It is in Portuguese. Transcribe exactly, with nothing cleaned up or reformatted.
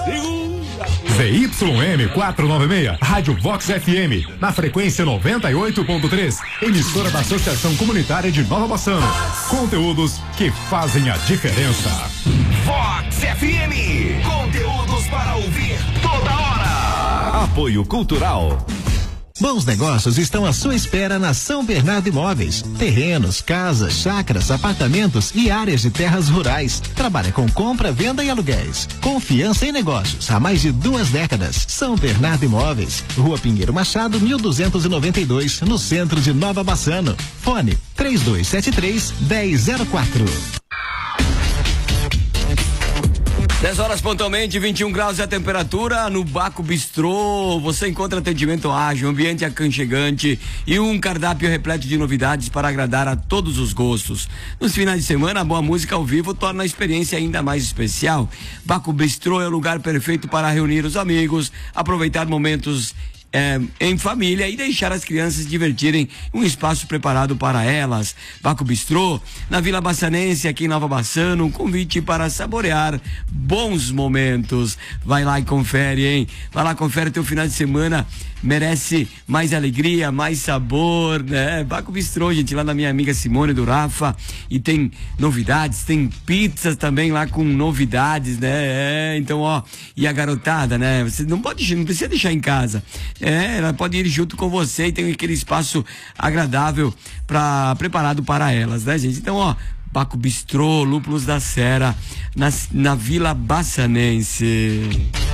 Z Y M quatrocentos e noventa e seis, Rádio Vox F M, na frequência noventa e oito ponto três, emissora da Associação Comunitária de Nova Bassano. Conteúdos que fazem a diferença. Vox F M, conteúdos para ouvir toda hora. Apoio Cultural. Bons negócios estão à sua espera na São Bernardo Imóveis. Terrenos, casas, chácaras, apartamentos e áreas de terras rurais. Trabalha com compra, venda e aluguéis. Confiança em negócios há mais de duas décadas. São Bernardo Imóveis, Rua Pinheiro Machado, mil duzentos e noventa e dois, no centro de Nova Bassano. Fone três dois sete três, um zero zero quatro. dez horas pontualmente, vinte e um graus é a temperatura no Baco Bistrô. Você encontra atendimento ágil, ambiente aconchegante e um cardápio repleto de novidades para agradar a todos os gostos. Nos finais de semana, a boa música ao vivo torna a experiência ainda mais especial. Baco Bistrô é o lugar perfeito para reunir os amigos, aproveitar momentos É, em família e deixar as crianças divertirem em um espaço preparado para elas. Baco Bistrô, na Vila Bassanense, aqui em Nova Bassano, um convite para saborear bons momentos. Vai lá e confere, hein? Vai lá, confere, teu final de semana merece mais alegria, mais sabor, né? Baco Bistrô, gente, lá da minha amiga Simone do Rafa, e tem novidades, tem pizzas também lá com novidades, né? É, então, ó, e a garotada, né? Você não pode, não precisa deixar em casa. É, ela pode ir junto com você e tem aquele espaço agradável pra, preparado para elas, né, gente? Então, ó, Baco Bistrô, Lúpulos da Serra, na, na Vila Bassanense.